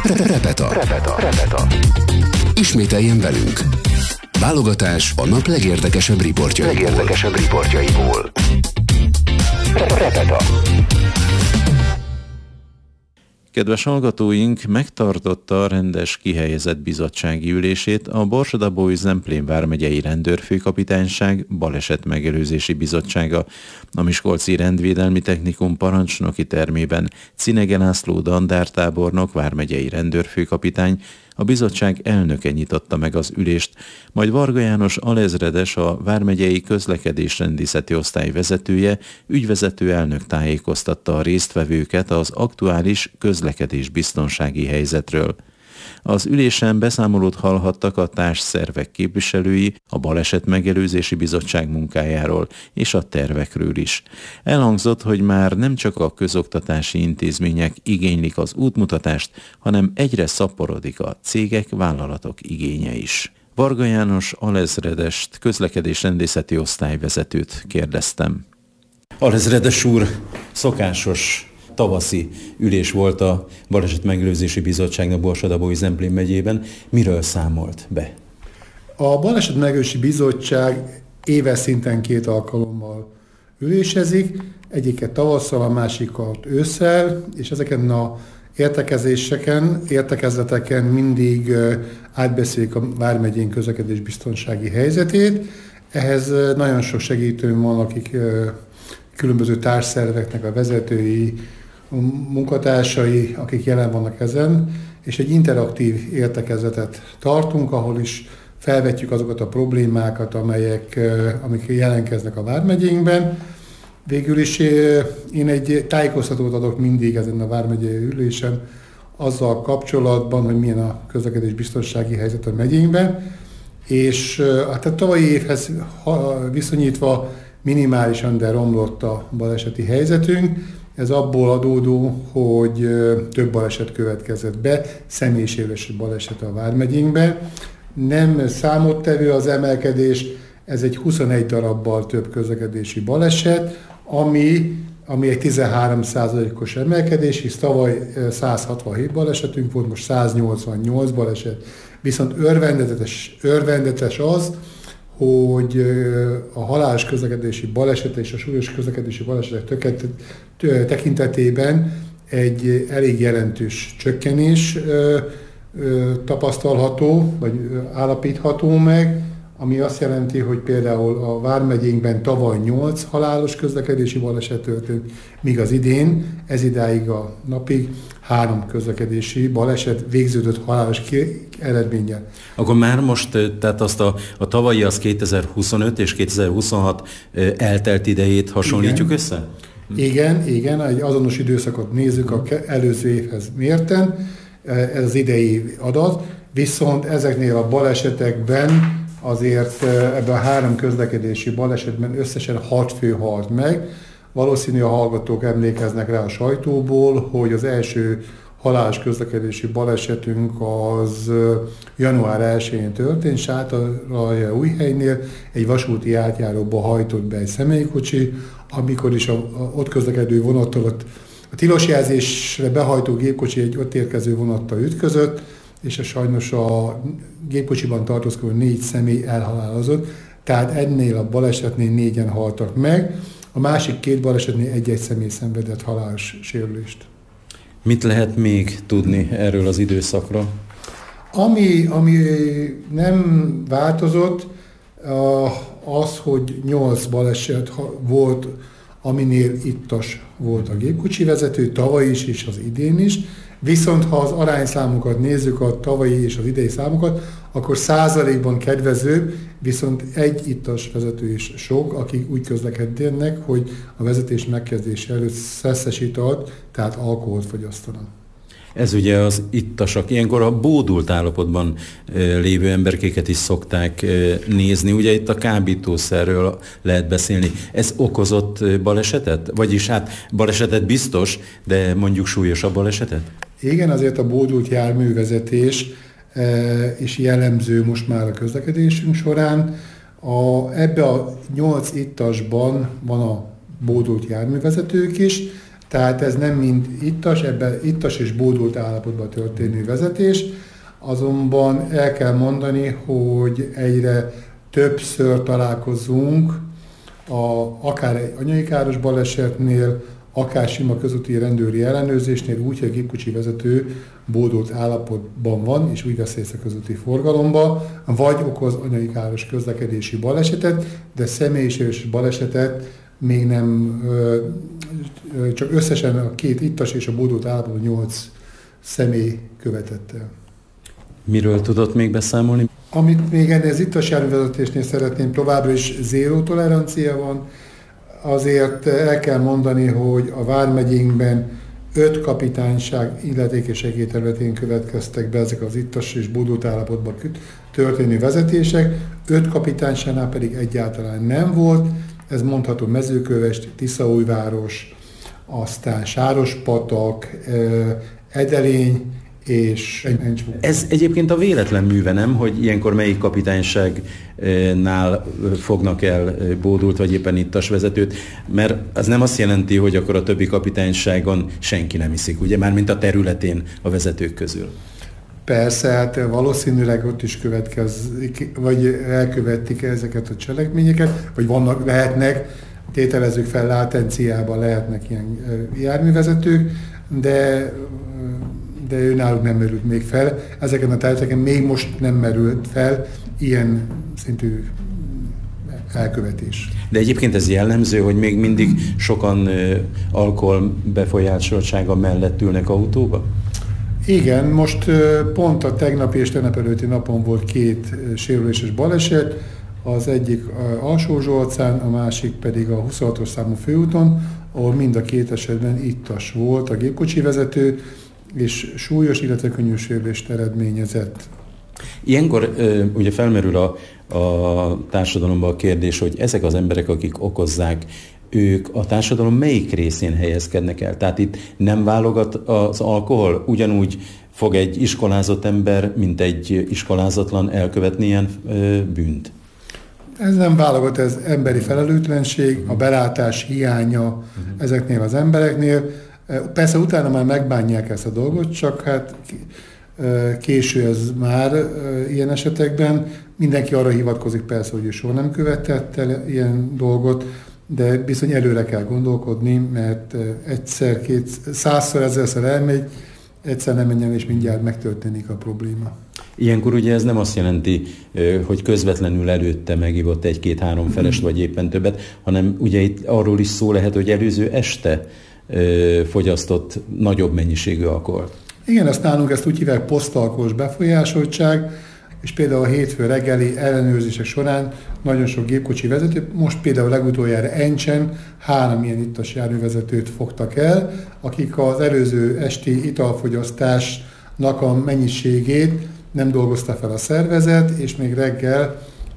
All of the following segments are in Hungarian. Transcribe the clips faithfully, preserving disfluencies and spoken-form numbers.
Repeta. Repeta. Repeta. Ismételjen velünk. Válogatás a nap legérdekesebb riportjaiból. Legérdekesebb riportjaiból. Repeta. Kedves hallgatóink, megtartotta a rendes kihelyezett bizottsági ülését a Borsod-Abaúj-Zemplén vármegyei rendőrfőkapitányság balesetmegelőzési bizottsága. A Miskolci Rendvédelmi Technikum parancsnoki termében Cinege László dandártábornok vármegyei rendőrfőkapitány, a bizottság elnöke nyitotta meg az ülést, majd Varga János alezredes, a vármegyei közlekedésrendészeti osztály vezetője, ügyvezető elnök tájékoztatta a résztvevőket az aktuális közlekedésbiztonsági helyzetről. Az ülésen beszámolót hallhattak a társszervek képviselői a Balesetmegelőzési Bizottság munkájáról és a tervekről is. Elhangzott, hogy már nem csak a közoktatási intézmények igénylik az útmutatást, hanem egyre szaporodik a cégek, vállalatok igénye is. Varga János alezredest, közlekedésrendészeti osztályvezetőt kérdeztem. Alezredes úr, szokásos tavaszi ülés volt a Balesetmegelőzési Bizottságnak Borsod-Abaúj-Zemplén megyében. Miről számolt be? A Balesetmegelőzési Bizottság éves szinten két alkalommal ülésezik, egyiket tavasszal, a másikat ősszel, és ezeken a értekezéseken, értekezleteken mindig átbeszéljük a vármegyén közlekedésbiztonsági helyzetét. Ehhez nagyon sok segítőm van, akik különböző társszerveknek a vezetői, munkatársai, akik jelen vannak ezen, és egy interaktív értekezletet tartunk, ahol is felvetjük azokat a problémákat, amelyek, amik jelentkeznek a vármegyénkben. Végül is én egy tájékoztatót adok mindig ezen a vármegyei ülésen azzal kapcsolatban, hogy milyen a közlekedésbiztonsági helyzet a megyénkben, és hát a tavalyi évhez viszonyítva minimálisan, de romlott a baleseti helyzetünk. Ez abból adódó, hogy több baleset következett be, személyisérülési baleset a vármegyénkben. Nem számottevő az emelkedés, ez egy huszonegy darabbal több közlekedési baleset, ami, ami egy tizenhárom százalékos emelkedés, hisz tavaly száz hatvanhét balesetünk volt, most száz nyolcvannyolc baleset. Viszont örvendetes, örvendetes az, hogy a halálos közlekedési baleset és a súlyos közlekedési balesetek tekintetében egy elég jelentős csökkenés tapasztalható, vagy állapítható meg, ami azt jelenti, hogy például a vármegyénkben tavaly nyolc halálos közlekedési baleset történt, míg az idén, ez idáig a napig három közlekedési baleset végződött halálos eredménnyel. Akkor már most, tehát azt a, a tavalyi az kétezer-huszonöt és kétezer-huszonhat eltelt idejét hasonlítjuk igen. össze? Igen, igen, egy azonos időszakot nézzük az előző évhez mérten, ez az idei adat, viszont ezeknél a balesetekben azért ebben a három közlekedési balesetben összesen hat fő halt meg. Valószínű a hallgatók emlékeznek rá a sajtóból, hogy az első halálos közlekedési balesetünk az január elsején történt, Sátoraljaújhelynél egy vasúti átjáróba hajtott be egy személykocsi, amikor is a, a ott közlekedő vonattal ott a tilos jelzésre behajtó gépkocsi egy ott érkező vonattal ütközött, és a sajnos a gépkocsiban tartózkodó négy személy elhalálozott, tehát ennél a balesetnél négyen haltak meg, a másik két balesetnél egy-egy személy szenvedett halálos sérülést. Mit lehet még tudni erről az időszakról? Ami, ami nem változott, az, hogy nyolc baleset volt, aminél ittas volt a gépkocsi vezető, tavaly is és az idén is. Viszont ha az arányszámokat nézzük, a tavalyi és az idei számokat, akkor százalékban kedvezőbb, viszont egy ittas vezető is sok, akik úgy közlekednek, hogy a vezetés megkezdése előtt szeszes italt, tehát alkoholt fogyasztanak. Ez ugye az ittasak, ilyenkor a bódult állapotban lévő emberkéket is szokták nézni. Ugye itt a kábítószerről lehet beszélni. Ez okozott balesetet? Vagyis hát balesetet biztos, de mondjuk súlyosabb balesetet? Igen, azért a bódult járművezetés is jellemző most már a közlekedésünk során. A, ebbe a nyolc ittasban van a bódult járművezetők is, Tehát ez nem mind ittas, ebben ittas és bódult állapotban történő vezetés, azonban el kell mondani, hogy egyre többször találkozunk a, akár egy anyagi káros balesetnél, akár sima közúti rendőri ellenőrzésnél úgy, hogy a gépkocsi vezető bódult állapotban van, és úgy vesz részt a közúti forgalomba, vagy okoz anyagi káros közlekedési balesetet, de személyiséges balesetet még nem, csak összesen a két ittas és a bódult állapotban nyolc személy követett el. Miről tudott még beszámolni? Amit még ennél az ittas járművezetésnél szeretném, továbbra is zéró tolerancia van. Azért el kell mondani, hogy a vármegyénkben öt kapitányság illetékes segélyterületén következtek be ezek az ittas és bódult állapotban történő vezetések, öt kapitányságnál pedig egyáltalán nem volt. Ez mondható Mezőkövesd, Tiszaújváros, aztán Sárospatak, Edelény, és ez egyébként a véletlen műve, nem? Hogy ilyenkor melyik kapitányságnál fognak el bódult, vagy éppen ittas vezetőt, mert az nem azt jelenti, hogy akkor a többi kapitányságon senki nem iszik, ugye? Mármint a területén a vezetők közül. Persze, hát valószínűleg ott is következik, vagy elkövették ezeket a cselekményeket, vagy vannak, lehetnek, tételezzük fel, látenciában lehetnek ilyen járművezetők, de de ő náluk nem merült még fel. Ezeken a területeken még most nem merült fel ilyen szintű elkövetés. De egyébként ez jellemző, hogy még mindig sokan alkohol befolyásoltsága mellett ülnek autóba? Igen, most pont a tegnapi és tegnap előtti napon volt két sérüléses baleset, az egyik Alsó-Zsolcán, a másik pedig a huszonhatos számú főúton, ahol mind a két esetben ittas volt a gépkocsi vezető, és súlyos, illetve könnyű sérülést eredményezett. Ilyenkor ugye felmerül a, a társadalomban a kérdés, hogy ezek az emberek, akik okozzák, ők a társadalom melyik részén helyezkednek el? Tehát itt nem válogat az alkohol? Ugyanúgy fog egy iskolázott ember, mint egy iskolázatlan elkövetni ilyen bűnt? Ez nem válogat, ez emberi felelőtlenség, a belátás hiánya uh-huh. ezeknél az embereknél. Persze utána már megbánják ezt a dolgot, csak hát késő ez már ilyen esetekben. Mindenki arra hivatkozik persze, hogy ő soha nem követett el ilyen dolgot, de bizony előre kell gondolkodni, mert egyszer, két, százszor, ezerszer elmegy, egyszer nem menjen, és mindjárt megtörténik a probléma. Ilyenkor ugye ez nem azt jelenti, hogy közvetlenül előtte megivott egy-két-három felest, vagy éppen többet, hanem ugye itt arról is szó lehet, hogy előző este fogyasztott nagyobb mennyiségű alkoholt. Igen, ezt nálunk ezt úgy hívják posztalkoholos befolyásoltság, és például a hétfő reggeli ellenőrzések során nagyon sok gépkocsi vezető, most például legutoljára Encsen három ilyen ittas járművezetőt fogtak el, akik az előző esti italfogyasztásnak a mennyiségét nem dolgozta fel a szervezet, és még reggel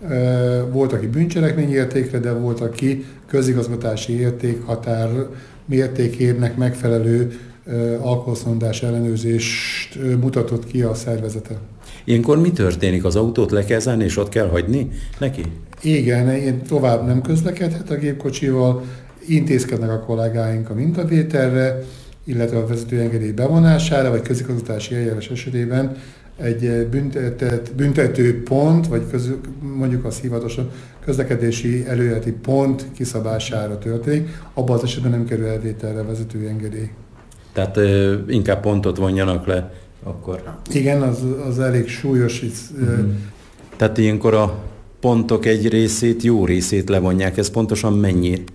e, volt, aki bűncselekmény értékre, de volt, aki közigazgatási értékhatár mértékének megfelelő e, alkoholszondás ellenőrzést e, mutatott ki a szervezete. Ilyenkor mi történik? Az autót le kell zárni, és ott kell hagyni neki? Igen, én tovább nem közlekedhet a gépkocsival, intézkednek a kollégáink a mintavételre, illetve a vezetőengedély bevonására, vagy közigazgatási eljárás esetében egy büntetett, büntető pont, vagy közül, mondjuk az hivatosan közlekedési előjeleti pont kiszabására történik, abban az esetben nem kerül elvételre a vezetőengedély. Tehát ö, inkább pontot vonjanak le akkor. Igen, az, az elég súlyos. Mm. Tehát ilyenkor a pontok egy részét, jó részét levonják, ez pontosan mennyi?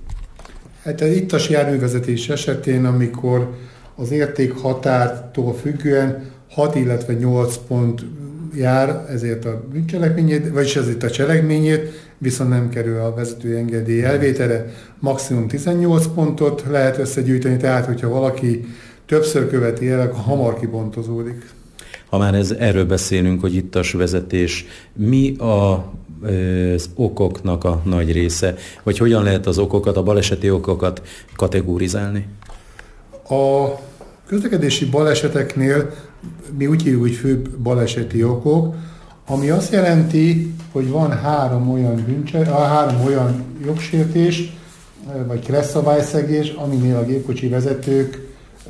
Hát az ittas járművezetés esetén, amikor az értékhatártól függően hat, illetve nyolc pont jár, ezért a bűncselekményét, vagyis ezért a cselekményét, viszont nem kerül a vezetői engedély elvételre. Maximum tizennyolc pontot lehet összegyűjteni, tehát hogyha valaki többször követi el, akkor hamar kipontozódik. Ha már ez, erről beszélünk, hogy ittas vezetés, mi a az okoknak a nagy része, vagy hogyan lehet az okokat, a baleseti okokat kategorizálni? A közlekedési baleseteknél mi úgy hívjuk, hogy főbb baleseti okok, ami azt jelenti, hogy van három olyan bűncse, három olyan jogsértés, vagy keresszabályszegés, aminél a gépkocsi vezetők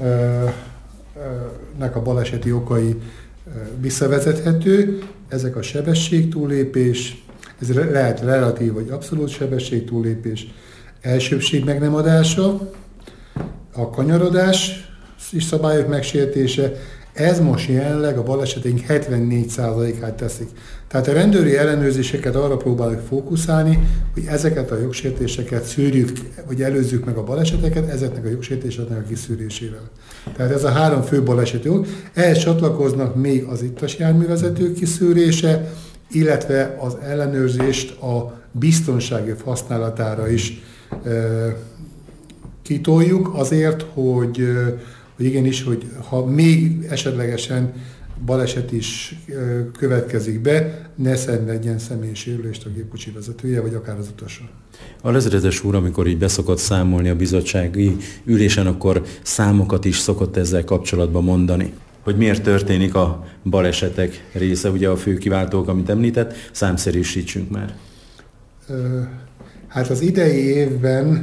nek a baleseti okai visszavezethető. Ezek a sebességtúllépés, ez lehet relatív vagy abszolút sebességtúllépés, elsőbbség meg nem adása, a kanyarodás is szabályok megsértése, ez most jelenleg a baleseténk hetvennégy százalékát teszik. Tehát a rendőri ellenőrzéseket arra próbáljuk fókuszálni, hogy ezeket a jogsértéseket szűrjük, vagy előzzük meg a baleseteket, ezeknek a jogsértéseknek a kiszűrésével. Tehát ez a három fő baleseti ok. Ehhez csatlakoznak még az ittas járművezetők kiszűrése, illetve az ellenőrzést a biztonsági használatára is e, kitoljuk azért, hogy hogy igenis, hogy ha még esetlegesen baleset is következik be, ne szenvedjen személyisérülést a gépkocsi vezetője, vagy akár az utasa. A ezredes úr, amikor így beszokott számolni a bizottsági ülésen, akkor számokat is szokott ezzel kapcsolatban mondani. Hogy miért történik a balesetek része, ugye a fő kiváltók, amit említett, számszerűsítsünk már. Hát az idei évben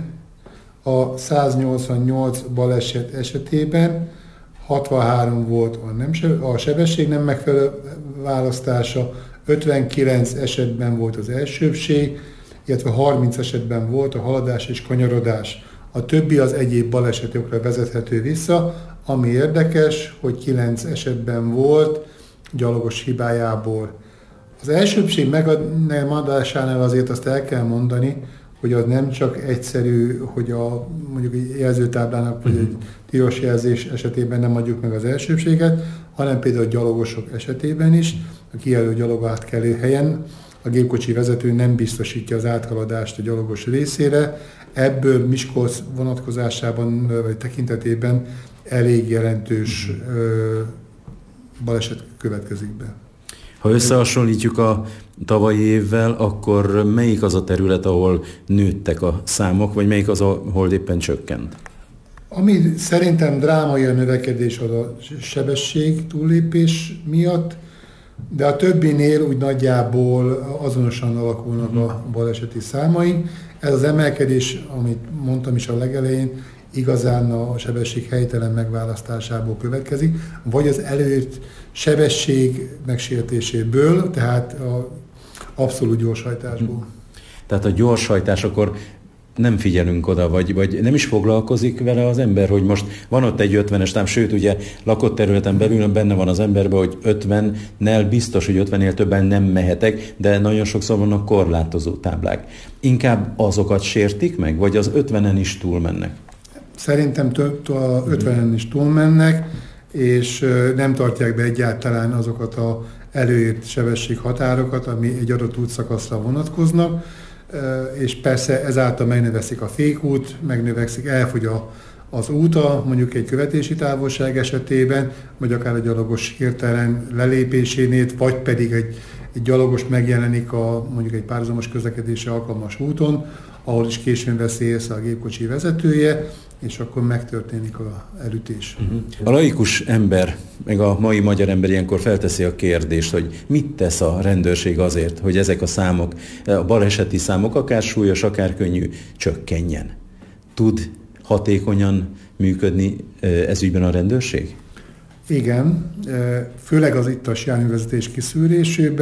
a száznyolcvannyolc baleset esetében hatvanhárom volt a, nem, a sebesség nem megfelelő választása, ötvenkilenc esetben volt az elsőbbség, illetve harminc esetben volt a haladás és kanyarodás. A többi az egyéb balesetokra vezethető vissza, ami érdekes, hogy kilenc esetben volt gyalogos hibájából. Az elsőbbség megadásánál azért azt el kell mondani, hogy az nem csak egyszerű, hogy a mondjuk egy jelzőtáblának vagy egy tilos jelzés esetében nem adjuk meg az elsőbséget, hanem például a gyalogosok esetében is, a kijelölt gyalogátkelő helyen a gépkocsi vezető nem biztosítja az áthaladást a gyalogos részére, ebből Miskolc vonatkozásában vagy tekintetében elég jelentős ö, baleset következik be. Ha összehasonlítjuk a tavalyi évvel, akkor melyik az a terület, ahol nőttek a számok, vagy melyik az, ahol éppen csökkent? Ami szerintem drámai a növekedés az a sebesség túllépés miatt, de a többinél úgy nagyjából azonosan alakulnak uh-huh. a baleseti számaink. Ez az emelkedés, amit mondtam is a legelején, igazán a sebesség helytelen megválasztásából következik, vagy az előírt sebesség megsértéséből, tehát a abszolút gyorshajtásból. Tehát a gyorshajtás, akkor nem figyelünk oda, vagy, vagy nem is foglalkozik vele az ember, hogy most van ott egy ötvenes tám, sőt ugye lakott területen belül benne van az emberben, hogy ötvennel biztos, hogy ötvennél többen nem mehetek, de nagyon sokszor vannak korlátozó táblák. Inkább azokat sértik meg, vagy az ötvenen is túlmennek? Szerintem több a ötvenen is túlmennek, és nem tartják be egyáltalán azokat az előírt sebességhatárokat, ami egy adott útszakaszra vonatkoznak, és persze ezáltal megnövekszik a fékút, megnövekszik, elfogy a, az úta, mondjuk egy követési távolság esetében, vagy akár a gyalogos hirtelen lelépésénél, vagy pedig egy, egy gyalogos megjelenik a, mondjuk egy párhuzamos közlekedésre alkalmas úton, ahol is későn veszi észre a gépkocsi vezetője, és akkor megtörténik az elütés. Uh-huh. A laikus ember, meg a mai magyar ember ilyenkor felteszi a kérdést, hogy mit tesz a rendőrség azért, hogy ezek a számok, a baleseti számok, akár súlyos, akár könnyű, csökkenjen. Tud hatékonyan működni ez ügyben a rendőrség? Igen, főleg az ittas járművezetés kiszűrésében.